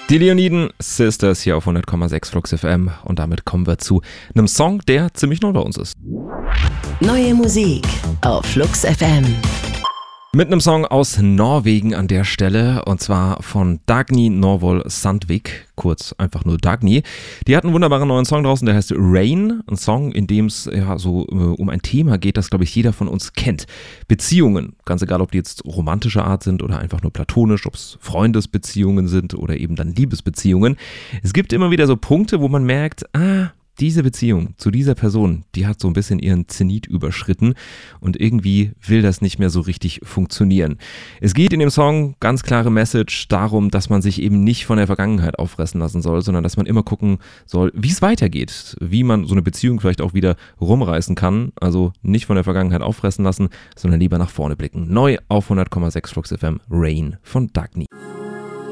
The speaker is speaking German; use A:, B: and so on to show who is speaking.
A: Die Leoniden Sisters hier auf 100,6 Flux FM und damit kommen wir zu einem Song, der ziemlich neu bei uns ist.
B: Neue Musik auf Flux FM.
A: Mit einem Song aus Norwegen an der Stelle und zwar von Dagny Norvoll Sandvik, kurz einfach nur Dagny. Die hat einen wunderbaren neuen Song draußen, der heißt Rain, ein Song, in dem es um ein Thema geht, das glaube ich jeder von uns kennt. Beziehungen, ganz egal ob die jetzt romantischer Art sind oder einfach nur platonisch, ob es Freundesbeziehungen sind oder eben dann Liebesbeziehungen. Es gibt immer wieder so Punkte, wo man merkt, diese Beziehung zu dieser Person, die hat so ein bisschen ihren Zenit überschritten und irgendwie will das nicht mehr so richtig funktionieren. Es geht in dem Song, ganz klare Message, darum, dass man sich eben nicht von der Vergangenheit auffressen lassen soll, sondern dass man immer gucken soll, wie es weitergeht, wie man so eine Beziehung vielleicht auch wieder rumreißen kann. Also nicht von der Vergangenheit auffressen lassen, sondern lieber nach vorne blicken. Neu auf 100,6 Flux FM, Rain von Dagny.